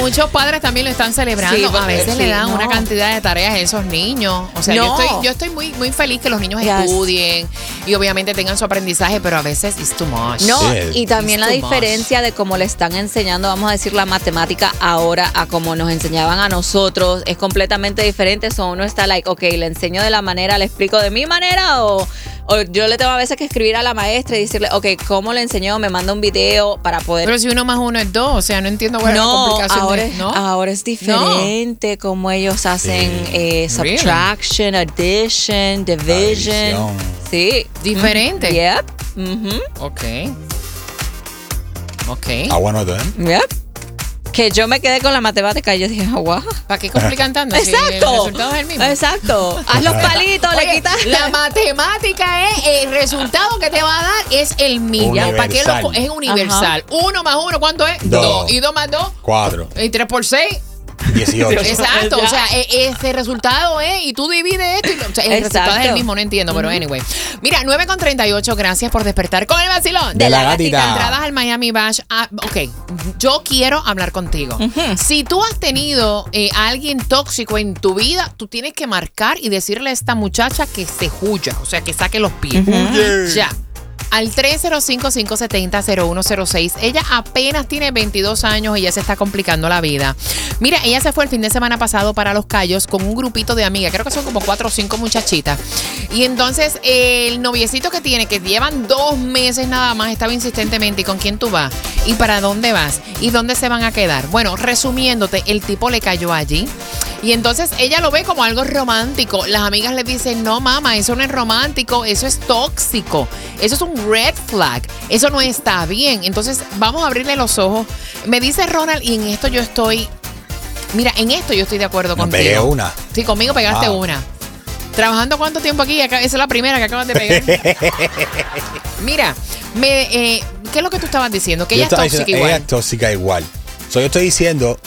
muchos padres también lo están celebrando. Sí, a veces le dan una cantidad de tareas a esos niños. O sea, yo estoy muy, muy feliz que los niños estudien y obviamente tengan su aprendizaje, pero a veces it's too much. No, y también la diferencia de cómo le están enseñando, vamos a decir, la matemática ahora a cómo nos enseñaban a nosotros, es completamente diferente. So uno está like, ok, le enseño de la manera, le explico de mi manera o yo le tengo a veces que escribir a la maestra y decirle, ok, ¿cómo le enseñó? Me manda un video para poder... Pero si 1 más 1 es 2, o sea, no entiendo cuál es la complicación. Ahora es diferente cómo ellos hacen subtraction, addition, division. Sí. Diferente. Yep. Ok. Bueno, then. Yep. Que yo me quedé con la matemática y yo dije, wow. ¿Para qué complican tanto? Exacto. Si el resultado es el mismo. Exacto. Haz los palitos, le quitas. La matemática es el resultado que te va a dar es el mismo. ¿Para qué es universal? 1 más 1, ¿cuánto es? 2. ¿Y 2 más 2? 4. ¿Y 3 por 6? 18. Exacto, o sea, ese resultado es, y tú divides esto, y, o sea, el resultado es el mismo, no entiendo, pero anyway. Mira, 9:38, gracias por despertar con el vacilón de la gatita. Entradas al Miami Bash. Ok, yo quiero hablar contigo. Si tú has tenido a alguien tóxico en tu vida, tú tienes que marcar y decirle a esta muchacha que se huya, o sea, que saque los pies. Ya. Al 305-570-0106. Ella apenas tiene 22 años y ya se está complicando la vida. Mira, ella se fue el fin de semana pasado para Los Cayos con un grupito de amigas. Creo que son como 4 o 5 muchachitas. Y entonces el noviecito que tiene, que llevan 2 meses nada más, estaba insistentemente, ¿y con quién tú vas? ¿Y para dónde vas? ¿Y dónde se van a quedar? Bueno, resumiéndote, el tipo le cayó allí. Y entonces ella lo ve como algo romántico. Las amigas le dicen, no, mamá, eso no es romántico, eso es tóxico. Eso es un red flag. Eso no está bien. Entonces, vamos a abrirle los ojos. Me dice Ronald, y en esto yo estoy... Mira, en esto yo estoy de acuerdo contigo. Pegué una. Sí, conmigo pegaste una. ¿Trabajando cuánto tiempo aquí? Esa es la primera que acabas de pegar. Mira, ¿qué es lo que tú estabas diciendo? Que ella es tóxica igual. Ella es tóxica igual. Yo estoy diciendo,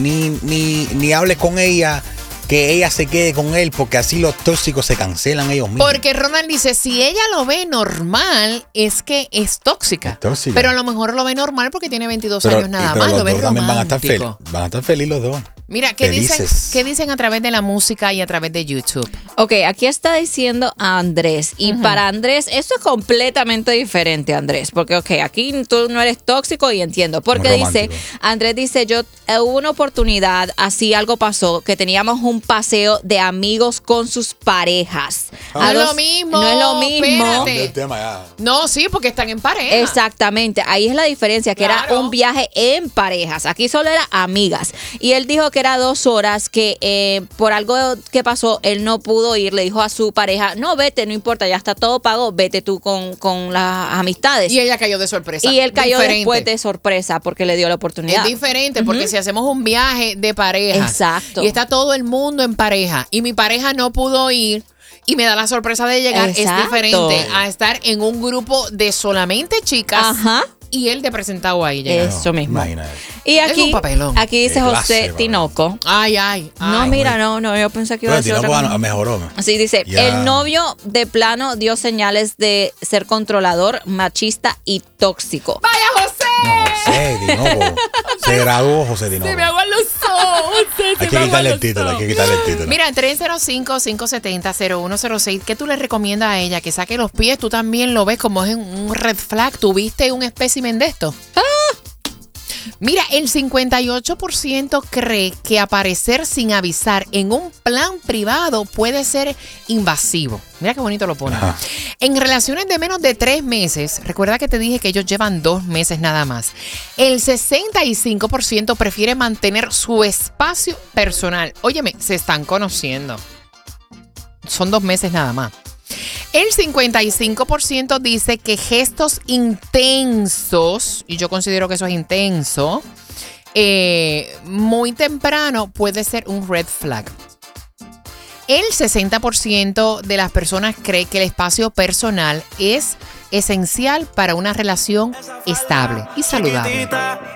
ni hable con ella, que ella se quede con él, porque así los tóxicos se cancelan ellos mismos. Porque Ronald dice, si ella lo ve normal, es que es tóxica. Es tóxica. Pero a lo mejor lo ve normal porque tiene 22 años nada más. Lo ve romántico. Van a estar felices los dos. Mira, ¿qué dicen a través de la música y a través de YouTube? Ok, aquí está diciendo a Andrés. Y para Andrés, esto es completamente diferente, Andrés. Porque, ok, aquí tú no eres tóxico y entiendo. Porque Andrés dice, hubo una oportunidad, así algo pasó, que teníamos un paseo de amigos con sus parejas. No es lo mismo. No es lo mismo. No, sí, porque están en pareja. Exactamente, ahí es la diferencia, que era un viaje en parejas. Aquí solo era amigas. Y él dijo que era 2 horas, que por algo que pasó, él no pudo ir. Le dijo a su pareja, no, vete, no importa, ya está todo pago, vete tú con las amistades. Y ella cayó de sorpresa. Y él cayó después de sorpresa porque le dio la oportunidad. Es diferente, porque si hacemos un viaje de pareja. Exacto. Y está todo el mundo en pareja, y mi pareja no pudo ir, y me da la sorpresa de llegar. Exacto. Es diferente a estar en un grupo de solamente chicas. Ajá. Y él te presentado ahí. Eso mismo. Imagínate. Y aquí, es un papelón. Aquí dice José Tinoco. Ay. No, mira, no, yo pensé que iba a decir otra cosa. Mejoró. Así dice, el novio de plano dio señales de ser controlador, machista y tóxico. ¡Vaya, José! No, José Tinoco. Se graduó José Tinoco. Se me aguan los ojos. Hay que quitarle el título, Mira, 305-570-0106. ¿Qué tú le recomiendas a ella? Que saque los pies. Tú también lo ves como es un red flag. ¿Tuviste un espécimen de esto? Mira, el 58% cree que aparecer sin avisar en un plan privado puede ser invasivo. Mira qué bonito lo pone. En relaciones de menos de 3 meses, recuerda que te dije que ellos llevan 2 meses nada más, el 65% prefiere mantener su espacio personal. Óyeme, se están conociendo. Son 2 meses nada más. El 55% dice que gestos intensos, y yo considero que eso es intenso, muy temprano puede ser un red flag. El 60% de las personas cree que el espacio personal es esencial para una relación estable y saludable.